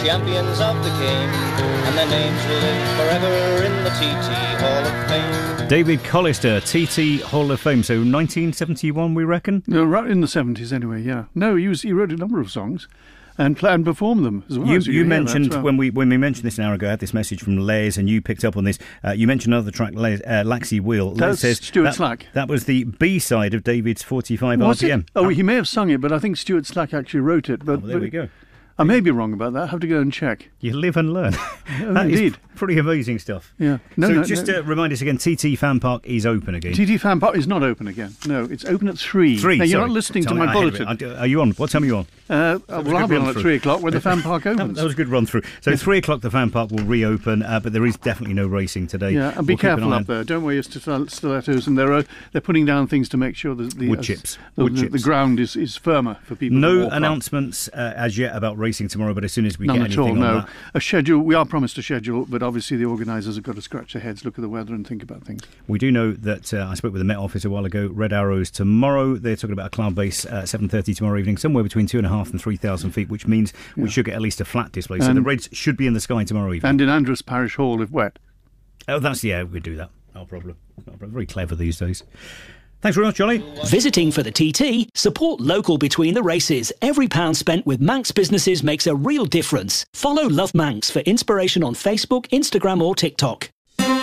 champions of the game, and their names will live forever in the TT Hall of Fame. David Collister, TT Hall of Fame. So 1971, we reckon? No, right in the 70s anyway, yeah. No, he wrote a number of songs and performed them as well. You mentioned, when we mentioned this an hour ago, I had this message from Les, and you picked up on this. You mentioned another track, Laxey Wheel. That's Stuart Slack. That was the B-side of David's 45 was RPM. It? Oh, he may have sung it, but I think Stuart Slack actually wrote it. But there we go. I may be wrong about that. I have to go and check. You live and learn. That indeed. Is pretty amazing stuff. Yeah. To remind us again, TT Fan Park is open again. TT Fan Park is not open again. No, it's open at 3. 3, now, you're not listening to my bulletin. Are you on? What time are you on? Well, I'll be on at 3 o'clock when the Fan Park opens. That was a good run through. So 3 o'clock the Fan Park will reopen, but there is definitely no racing today. Yeah, and be careful up there. Don't wear your stilettos, and they're putting down things to make sure that wood chips. The ground is firmer for people. No announcements as yet about racing tomorrow, but as soon as we get anything on that. A schedule. We are promised a schedule, but obviously the organisers have got to scratch their heads, look at the weather, and think about things. We do know that I spoke with the Met Office a while ago. Red Arrows tomorrow. They're talking about a cloud base 7:30 tomorrow evening, somewhere between 2,500 and 3,000 feet, which means we should get at least a flat display. So the Reds should be in the sky tomorrow evening. And in Andrews Parish Hall if wet. Oh, we do that. No problem. Very clever these days. Thanks very much, Johnny. Visiting for the TT? Support local between the races. Every pound spent with Manx businesses makes a real difference. Follow Love Manx for inspiration on Facebook, Instagram or TikTok.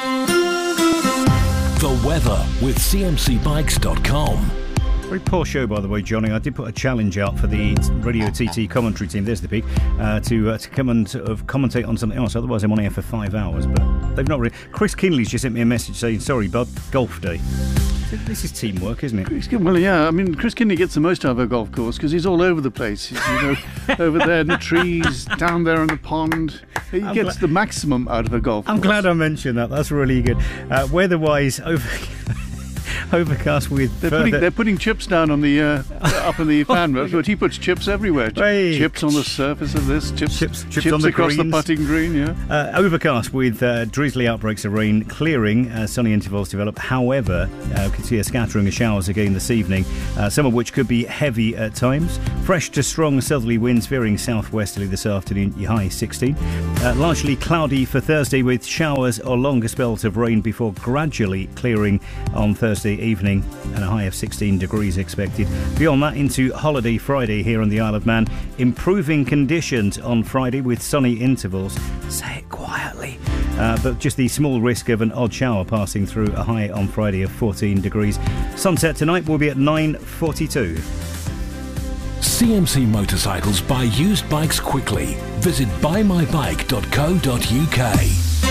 The weather with cmcbikes.com. Very poor show, by the way, Johnny. I did put a challenge out for the Radio TT commentary team, there's the peak, to come and sort of commentate on something else. Otherwise, I'm on air for 5 hours, but they've not really. Chris Kinley's just sent me a message saying, sorry, bud, golf day. This is teamwork, isn't it? Well, yeah. I mean, Chris Kinley gets the most out of a golf course because he's all over the place. He's, over there in the trees, down there in the pond. He gets the maximum out of a golf course. I'm glad I mentioned that. That's really good. Weather-wise, overcast with they're putting chips down on the up in the fan, but he puts chips everywhere. Chips on the surface of this, chips on the across greens. The putting green. Yeah. Overcast with drizzly outbreaks of rain, clearing. Sunny intervals develop. However, could see a scattering of showers again this evening. Some of which could be heavy at times. Fresh to strong southerly winds veering southwesterly this afternoon. Your high 16. Largely cloudy for Thursday with showers or longer spells of rain before gradually clearing on Thursday evening, and a high of 16 degrees expected. Beyond that, into holiday Friday here on the Isle of Man. Improving conditions on Friday with sunny intervals. Say it quietly. But just the small risk of an odd shower passing through, a high on Friday of 14 degrees. Sunset tonight will be at 9:42. CMC Motorcycles buy used bikes quickly. Visit buymybike.co.uk.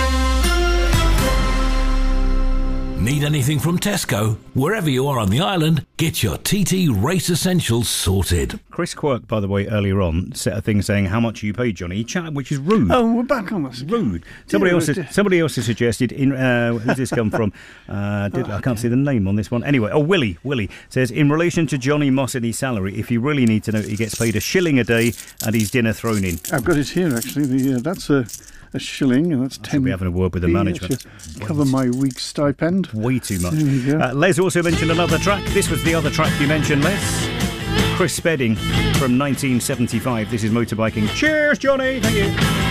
Need anything from Tesco? Wherever you are on the island, get your TT Race Essentials sorted. Chris Quirk, by the way, earlier on, set a thing saying, how much are you paid, Johnny? He chatted, which is rude. Oh, we're back on this. Rude. Somebody else has suggested, who's this come from? I can't see the name on this one. Anyway, Willie says, in relation to Johnny Moss and his salary, if you really need to know, he gets paid $1 a day and his dinner thrown in. I've got it here, actually. That's a shilling, and that's 10. We're having a word with the management. Cover my week's stipend. Way too much. Les also mentioned another track. This was the other track you mentioned, Les. Chris Spedding from 1975. This is Motorbiking. Cheers, Johnny. Thank you.